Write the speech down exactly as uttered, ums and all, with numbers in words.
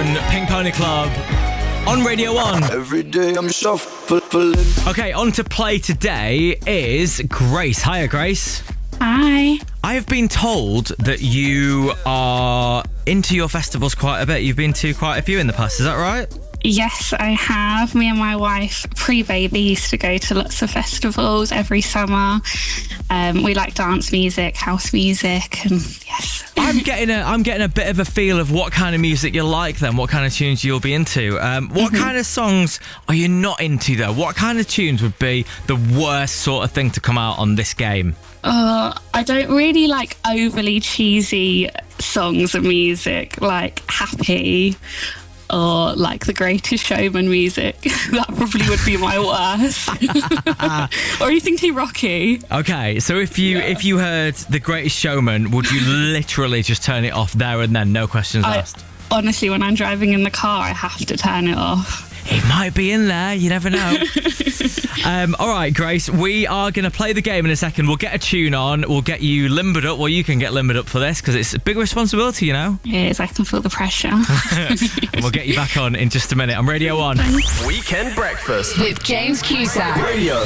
One, Pink Pony Club on Radio one. Every day I'm shuffling. Okay, on to play today is Grace. Hiya, Grace. Hi. I have been told that you are into your festivals quite a bit. You've been to quite a few in the past, is that right? Yes, I have. Me and my wife, pre-baby, used to go to lots of festivals every summer. Um, we like dance music, house music, and yes. I'm getting a I'm getting a bit of a feel of what kind of music you like then, what kind of tunes you'll be into. Um, what Mm-hmm. kind of songs are you not into though? What kind of tunes would be the worst sort of thing to come out on this game? Uh, I don't really like overly cheesy songs and music, like Happy or like The Greatest Showman music. That probably would be my worst. Or anything too rocky. Okay, so if you Yeah. if you heard The Greatest Showman, would you literally just turn it off there and then, no questions I, asked? honestly, when I'm driving in the car, I have to turn it off. It might be in there, you never know. um, all right, Grace, we are going to play the game in a second. We'll get a tune on, we'll get you limbered up. Well, you can get limbered up for this because it's a big responsibility, you know. It is, I can feel the pressure. And we'll get you back on in just a minute on Radio one. Weekend Breakfast With James Cusack. Radio